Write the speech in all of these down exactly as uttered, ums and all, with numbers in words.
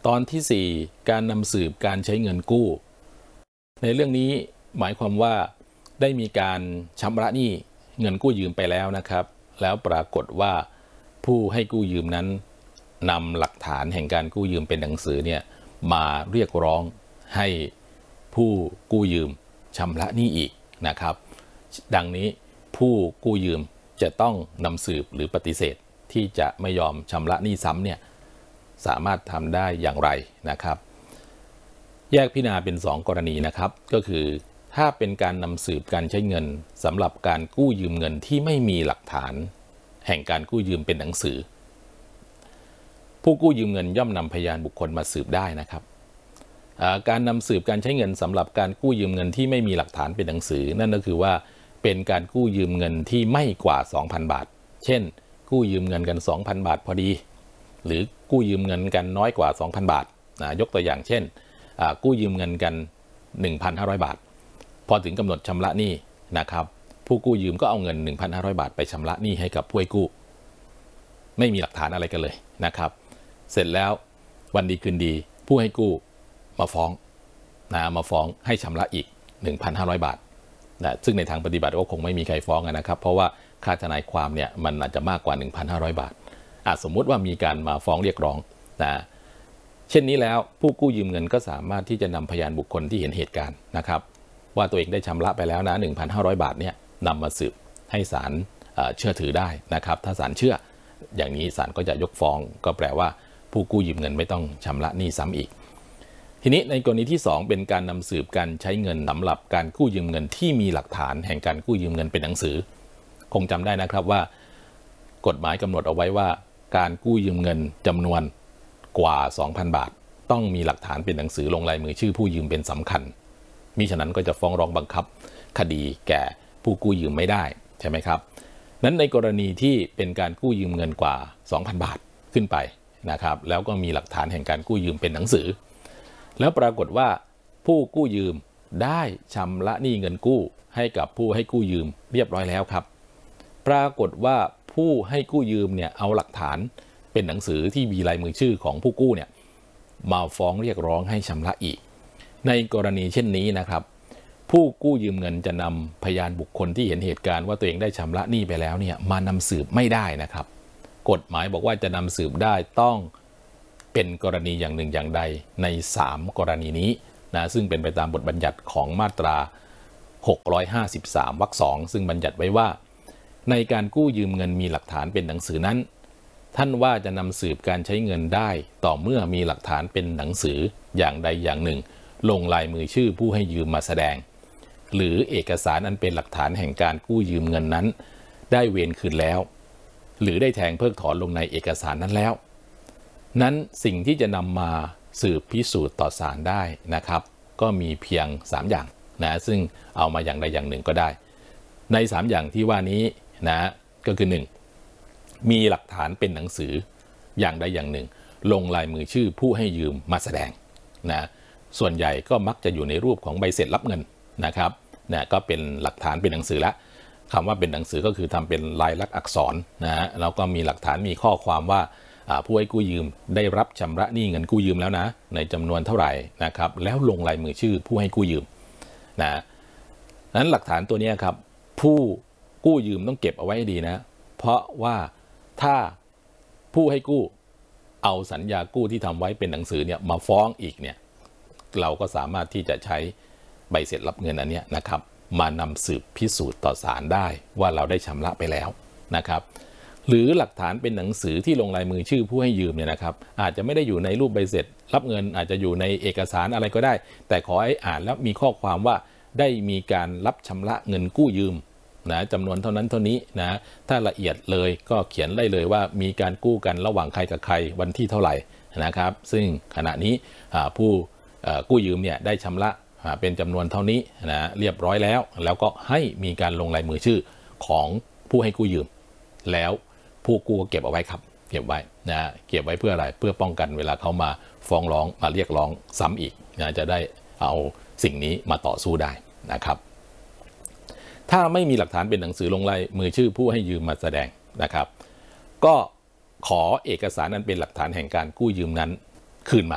ตอนที่สี่การนำสืบการใช้เงินกู้ในเรื่องนี้หมายความว่าได้มีการชำระหนี้เงินกู้ยืมไปแล้วนะครับแล้วปรากฏว่าผู้ให้กู้ยืมนั้นนำหลักฐานแห่งการกู้ยืมเป็นหนังสือเนี่ยมาเรียกร้องให้ผู้กู้ยืมชำระหนี้อีกนะครับดังนี้ผู้กู้ยืมจะต้องนำสืบหรือปฏิเสธที่จะไม่ยอมชำระหนี้ซ้ำเนี่ยสามารถทำได้อย่างไรนะครับแยกพิจารณาเป็นสองกรณีนะครับก็คือถ้าเป็นการนำสืบการใช้เงินสำหรับการกู้ยืมเงินที่ไม่มีหลักฐานแห่งการกู้ยืมเป็นหนังสือผู้กู้ยืมเงินย่อมนำพยานบุคคลมาสืบได้นะครับการนำสืบการใช้เงินสำหรับการกู้ยืมเงินที่ไม่มีหลักฐานเป็นหนังสือนั่นก็คือว่าเป็นการกู้ยืมเงินที่ไม่กว่า สองพัน บาทเช่นกู้ยืมเงินกัน สองพัน บาทพอดีหรือกู้ยืมเงินกันน้อยกว่า สองพัน บาทนะยกตัวอย่างเช่นกู้ยืมเงินกัน หนึ่งพันห้าร้อย บาทพอถึงกำหนดชำระหนี้นะครับผู้กู้ยืมก็เอาเงิน หนึ่งพันห้าร้อย บาทไปชำระหนี้ให้กับผู้ให้กู้ไม่มีหลักฐานอะไรกันเลยนะครับเสร็จแล้ววันดีคืนดีผู้ให้กู้มาฟ้องนะมาฟ้องให้ชำระอีก หนึ่งพันห้าร้อย บาทนะซึ่งในทางปฏิบัติก็คงไม่มีใครฟ้องนะครับเพราะว่าค่าทนายความเนี่ยมันอาจจะมากกว่า หนึ่งพันห้าร้อย บาทอาจสมมุติว่ามีการมาฟ้องเรียกร้องนะเช่นนี้แล้วผู้กู้ยืมเงินก็สามารถที่จะนำพยานบุคคลที่เห็นเหตุการณ์นะครับว่าตัวเองได้ชำระไปแล้วนะ หนึ่งพันห้าร้อย บาทเนี่ยนำมาสืบให้ศาลเชื่อถือได้นะครับถ้าศาลเชื่ออย่างนี้ศาลก็จะยกฟ้องก็แปลว่าผู้กู้ยืมเงินไม่ต้องชำระหนี้ซ้ำอีกทีนี้ในกรณีที่สองเป็นการนำสืบการใช้เงินสำหรับการกู้ยืมเงินที่มีหลักฐานแห่งการกู้ยืมเงินเป็นหนังสือคงจำได้นะครับว่ากฎหมายกำหนดเอาไว้ว่าการกู้ยืมเงินจำนวนกว่า สองพัน บาทต้องมีหลักฐานเป็นหนังสือลงลายมือชื่อผู้ยืมเป็นสำคัญมิฉะนั้นก็จะฟ้องร้องบังคับคดีแก่ผู้กู้ยืมไม่ได้ใช่ไหมครับนั้นในกรณีที่เป็นการกู้ยืมเงินกว่า สองพัน บาทขึ้นไปนะครับแล้วก็มีหลักฐานแห่งการกู้ยืมเป็นหนังสือแล้วปรากฏว่าผู้กู้ยืมได้ชำระหนี้เงินกู้ให้กับผู้ให้กู้ยืมเรียบร้อยแล้วครับปรากฏว่าผู้ให้กู้ยืมเนี่ยเอาหลักฐานเป็นหนังสือที่มีลายมือชื่อของผู้กู้เนี่ยมาฟ้องเรียกร้องให้ชำระอีกในกรณีเช่นนี้นะครับผู้กู้ยืมเงินจะนำพยานบุคคลที่เห็นเหตุการณ์ว่าตัวเองได้ชำระหนี้ไปแล้วเนี่ยมานำสืบไม่ได้นะครับกฎหมายบอกว่าจะนำสืบได้ต้องเป็นกรณีอย่างหนึ่งอย่างใดในสามกรณีนี้นะซึ่งเป็นไปตามบทบัญญัติของมาตราหกร้อยห้าสิบสามวรรคสองซึ่งบัญญัติไว้ว่าในการกู้ยืมเงินมีหลักฐานเป็นหนังสือนั้นท่านว่าจะนำสืบการใช้เงินได้ต่อเมื่อมีหลักฐานเป็นหนังสืออย่างใดอย่างหนึ่งลงลายมือชื่อผู้ให้ยืมมาแสดงหรือเอกสารอันเป็นหลักฐานแห่งการกู้ยืมเงินนั้นได้เวรคืนแล้วหรือได้แทงเพิกถอนลงในเอกสารนั้นแล้วนั้นสิ่งที่จะนำมาสืบพิสูจน์ต่อศาลได้นะครับก็มีเพียงสามอย่างนะซึ่งเอามาอย่างใดอย่างหนึ่งก็ได้ในสามอย่างที่ว่านี้นะก็คือหนึ่งมีหลักฐานเป็นหนังสืออย่างใดอย่างหนึ่งลงลายมือชื่อผู้ให้ยืมมาแสดงนะส่วนใหญ่ก็มักจะอยู่ในรูปของใบเสร็จรับเงินนะครับนะก็เป็นหลักฐานเป็นหนังสือละคำว่าเป็นหนังสือก็คือทำเป็นลายลักษณ์อักษรนะฮะแล้วก็มีหลักฐานมีข้อความว่าผู้ให้กู้ยืมได้รับชำระหนี้เงินกู้ยืมแล้วนะในจำนวนเท่าไหร่นะครับแล้วลงลายมือชื่อผู้ให้กู้ยืมนะนั้นหลักฐานตัวนี้ครับผู้กู้ยืมต้องเก็บเอาไว้ให้ดีนะเพราะว่าถ้าผู้ให้กู้เอาสัญญากู้ที่ทำไว้เป็นหนังสือเนี่ยมาฟ้องอีกเนี่ยเราก็สามารถที่จะใช้ใบเสร็จรับเงินอันนี้นะครับมานำสืบพิสูจน์ต่อศาลได้ว่าเราได้ชำระไปแล้วนะครับหรือหลักฐานเป็นหนังสือที่ลงลายมือชื่อผู้ให้ยืมเนี่ยนะครับอาจจะไม่ได้อยู่ในรูปใบเสร็จรับเงินอาจจะอยู่ในเอกสารอะไรก็ได้แต่ขอให้อ่านแล้วมีข้อความว่าได้มีการรับชำระเงินกู้ยืมนะจำนวนเท่านั้นเท่านี้นะถ้าละเอียดเลยก็เขียนได้เลยว่ามีการกู้กันระหว่างใครกับใครวันที่เท่าไหร่นะครับซึ่งขณะนี้ผู้กู้ยืมเนี่ยได้ชำระเป็นจำนวนเท่านี้นะเรียบร้อยแล้วแล้วก็ให้มีการลงลายมือชื่อของผู้ให้กู้ยืมแล้วผู้กู้ก็เก็บเอาไว้ครับเก็บไว้นะเก็บไว้เพื่ออะไรเพื่อป้องกันเวลาเขามาฟ้องร้องมาเรียกร้องซ้ำอีกนะจะได้เอาสิ่งนี้มาต่อสู้ได้นะครับถ้าไม่มีหลักฐานเป็นหนังสือลงลายมือชื่อผู้ให้ยืมมาแสดงนะครับก็ขอเอกสารนั้นเป็นหลักฐานแห่งการกู้ยืมนั้นคืนมา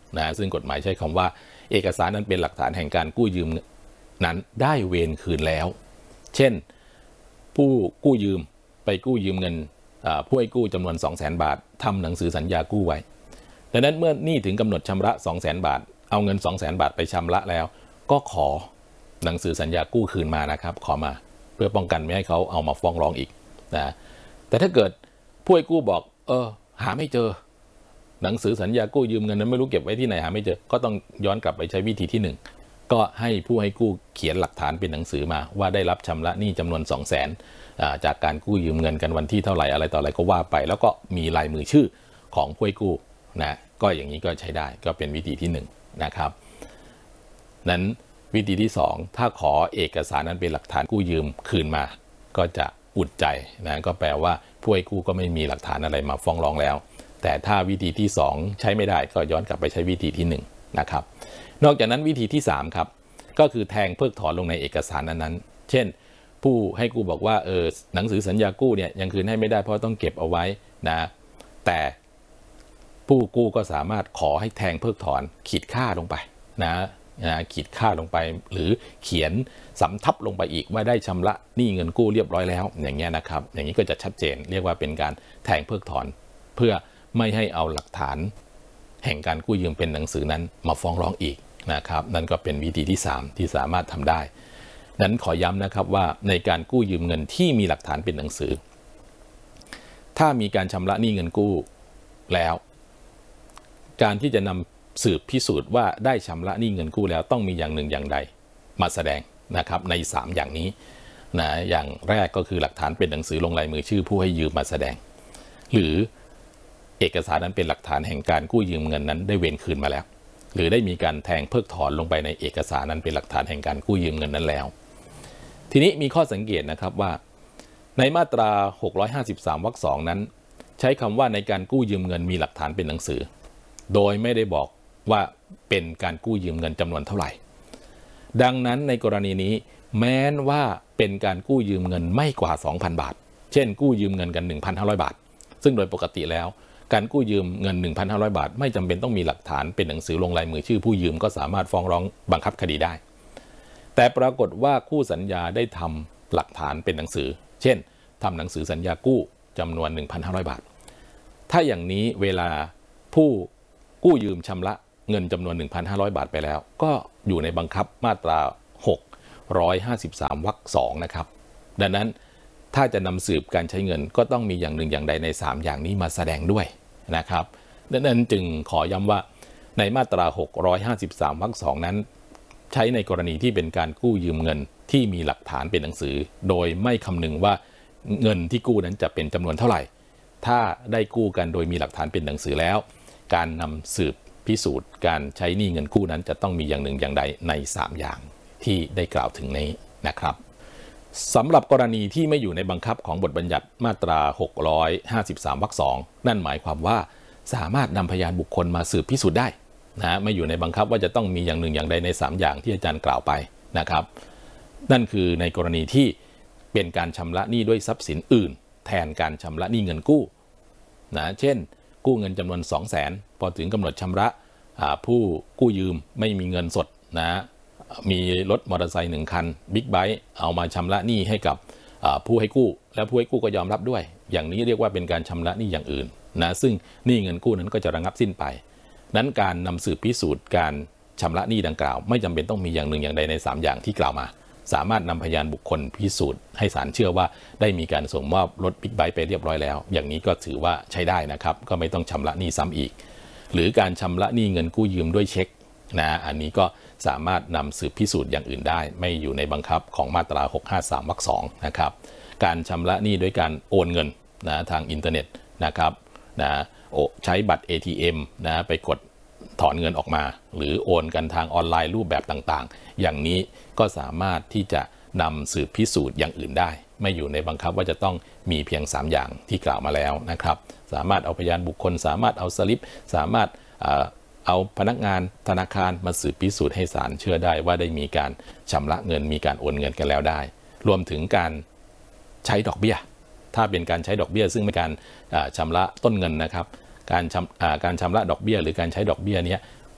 นะซึ่งกฎหมายใช้คำว่าเอกสารนั้นเป็นหลักฐานแห่งการกู้ยืมนั้นได้เวรคืนแล้วเช่นผู้กู้ยืมไปกู้ยืมเงินผู้ให้กู้จำนวน สองแสน บาททำหนังสือสัญญากู้ไว้ดังนั้นเมื่อหนี้ถึงกำหนดชำระ สองแสน บาทเอาเงิน สองแสน บาทไปชำระแล้วก็ขอหนังสือสัญญากู้คืนมานะครับขอมาเพื่อป้องกันไม่ให้เขาเอามาฟ้องร้องอีกนะแต่ถ้าเกิดผู้ให้กู้บอกเออหาไม่เจอหนังสือสัญญากู้ยืมเงินนั้นไม่รู้เก็บไว้ที่ไหนหาไม่เจอก็ต้องย้อนกลับไปใช้วิธีที่หนึ่งก็ให้ผู้ให้กู้เขียนหลักฐานเป็นหนังสือมาว่าได้รับชำระหนี้จำนวน สองแสน จากการกู้ยืมเงินกันวันที่เท่าไหร่อะไรต่ออะไรก็ว่าไปแล้วก็มีลายมือชื่อของผู้ให้กู้นะก็อย่างนี้ก็ใช้ได้ก็เป็นวิธีที่หนึ่งนะครับนั้นวิธีที่สองถ้าขอเอกสารนั้นเป็นหลักฐานกู้ยืมคืนมาก็จะอุ่นใจนะก็แปลว่าผู้ให้กู้ก็ไม่มีหลักฐานอะไรมาฟ้องร้องแล้วแต่ถ้าวิธีที่สองใช้ไม่ได้ก็ย้อนกลับไปใช้วิธีที่หนึ่งนะครับนอกจากนั้นวิธีที่สามครับก็คือแทงเพิกถอนลงในเอกสารนั้นๆเช่นผู้ให้กู้บอกว่าเออหนังสือสัญญากู้เนี่ยยังคืนให้ไม่ได้เพราะต้องเก็บเอาไว้นะแต่ผู้กู้ก็สามารถขอให้แทงเพิกถอนขีดค่าลงไปนะนะขีดค่าลงไปหรือเขียนสำทับลงไปอีกว่าได้ชำระหนี้เงินกู้เรียบร้อยแล้วอย่างเงี้ยนะครับอย่างนี้ก็จะชัดเจนเรียกว่าเป็นการแทงเพิกถอนเพื่อไม่ให้เอาหลักฐานแห่งการกู้ยืมเป็นหนังสือนั้นมาฟ้องร้องอีกนะครับนั่นก็เป็นวิธีที่สามที่สามารถทำได้นั้นขอย้ำนะครับว่าในการกู้ยืมเงินที่มีหลักฐานเป็นหนังสือถ้ามีการชำระหนี้เงินกู้แล้วการที่จะนำสืบพิสูจน์ว่าได้ชำระหนี้เงินกู้แล้วต้องมีอย่างหนึ่งอย่างใดมาแสดงนะครับในสามอย่างนี้นะอย่างแรกก็คือหลักฐานเป็นหนังสือลงลายมือชื่อผู้ให้ยืมมาแสดงหรือเอกสารนั้นเป็นหลักฐานแห่งการกู้ยืมเงินนั้นได้เวรคืนมาแล้วหรือได้มีการแทงเพิกถอนลงไปในเอกสารนั้นเป็นหลักฐานแห่งการกู้ยืมเงินนั้นแล้วทีนี้มีข้อสังเกตนะครับว่าในมาตราหกร้อยห้าสิบสามวรรคสองนั้นใช้คำว่าในการกู้ยืมเงินมีหลักฐานเป็นหนังสือโดยไม่ได้บอกว่าเป็นการกู้ยืมเงินจำนวนเท่าไหร่ดังนั้นในกรณีนี้แม้นว่าเป็นการกู้ยืมเงินไม่กว่า สองพัน บาทเช่นกู้ยืมเงินกัน หนึ่งพันห้าร้อย บาทซึ่งโดยปกติแล้วการกู้ยืมเงิน หนึ่งพันห้าร้อย บาทไม่จำเป็นต้องมีหลักฐานเป็นหนังสือลงลายมือชื่อผู้ยืมก็สามารถฟ้องร้องบังคับคดีได้แต่ปรากฏว่าคู่สัญญาได้ทำหลักฐานเป็นหนังสือเช่นทำหนังสือสัญญากู้จำนวน หนึ่งพันห้าร้อย บาทถ้าอย่างนี้เวลาผู้กู้ยืมชำระเงินจำนวน หนึ่งพันห้าร้อย บาทไปแล้วก็อยู่ในบังคับมาตราหกร้อยห้าสิบสามวรรคสองนะครับดังนั้นถ้าจะนำสืบการใช้เงินก็ต้องมีอย่างหนึ่งอย่างใดในสามอย่างนี้มาแสดงด้วยนะครับดังนั้นจึงขอย้ำว่าในมาตราหกร้อยห้าสิบสามวรรคสองนั้นใช้ในกรณีที่เป็นการกู้ยืมเงินที่มีหลักฐานเป็นหนังสือโดยไม่คำนึงว่าเงินที่กู้นั้นจะเป็นจำนวนเท่าไหร่ถ้าได้กู้กันโดยมีหลักฐานเป็นหนังสือแล้วการนำสืบพิสูจน์การใช้หนี้เงินกู้นั้นจะต้องมีอย่างหนึ่งอย่างใดในสามอย่างที่ได้กล่าวถึงนี้นะครับสำหรับกรณีที่ไม่อยู่ในบังคับของบทบัญญัติมาตราหกร้อยห้าสิบสามวรรคสองนั่นหมายความว่าสามารถนำพยานบุคคลมาสืบพิสูจน์ได้นะไม่อยู่ในบังคับว่าจะต้องมีอย่างหนึ่งอย่างใดในสามอย่างที่อาจารย์กล่าวไปนะครับนั่นคือในกรณีที่เป็นการชำระหนี้ด้วยทรัพย์สินอื่นแทนการชำระหนี้เงินกู้นะเช่นกู้เงินจำนวน สองแสน พอถึงกำหนดชำระผู้กู้ยืมไม่มีเงินสดนะมีรถมอเตอร์ไซค์หนึ่งคันบิ๊กไบค์เอามาชำระหนี้ให้กับผู้ให้กู้แล้วผู้ให้กู้ก็ยอมรับด้วยอย่างนี้เรียกว่าเป็นการชำระหนี้อย่างอื่นนะซึ่งหนี้เงินกู้นั้นก็จะระงับสิ้นไปนั้นการนำสืบพิสูจน์การชำระหนี้ดังกล่าวไม่จำเป็นต้องมีอย่างหนึ่งอย่างใดในสามอย่างที่กล่าวมาสามารถนำพยานบุคคลพิสูจน์ให้ศาลเชื่อว่าได้มีการส่งมอบรถบิ๊กไบค์ไปเรียบร้อยแล้วอย่างนี้ก็ถือว่าใช้ได้นะครับก็ไม่ต้องชำระหนี้ซ้ำอีกหรือการชำระหนี้เงินกู้ยืมด้วยเช็คนะอันนี้ก็สามารถนำสืบพิสูจน์อย่างอื่นได้ไม่อยู่ในบังคับของมาตราหกร้อยห้าสิบสามวรรคสองนะครับการชำระหนี้ด้วยการโอนเงินนะทางอินเทอร์เน็ตนะครับนะใช้บัตร เอ ที เอ็ม นะไปกดถอนเงินออกมาหรือโอนกันทางออนไลน์รูปแบบต่างๆอย่างนี้ก็สามารถที่จะนำสืบพิสูจน์อย่างอื่นได้ไม่อยู่ในบังคับว่าจะต้องมีเพียงสามอย่างที่กล่าวมาแล้วนะครับสามารถเอาพยานบุคคลสามารถเอาสลิปสามารถเอาพนักงานธนาคารมาสืบพิสูจน์ให้ศาลเชื่อได้ว่าได้มีการชำระเงินมีการโอนเงินกันแล้วได้รวมถึงการใช้ดอกเบี้ยถ้าเป็นการใช้ดอกเบี้ยซึ่งเป็นการชำระต้นเงินนะครับการชำการชำระดอกเบี้ยหรือการใช้ดอกเบี้ยนี้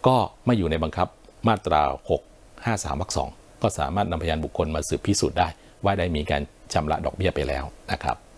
ก็ไม่อยู่ในบังคับมาตราหกห้าสามวรรคสองก็สามารถนำพยานบุคคลมาสืบพิสูจน์ได้ว่าได้มีการชำระดอกเบี้ยไปแล้วนะครับ